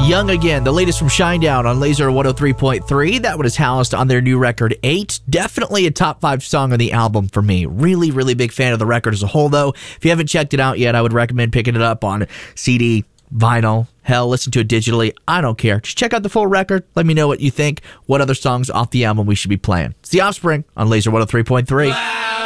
Young Again, the latest from Shinedown on Laser 103.3. That one is housed on their new record, 8. Definitely a top 5 song on the album for me. Really, really big fan of the record as a whole, though. If you haven't checked it out yet, I would recommend picking it up on CD, vinyl, hell, listen to it digitally. I don't care. Just check out the full record. Let me know what you think. What other songs off the album we should be playing. It's The Offspring on Laser 103.3.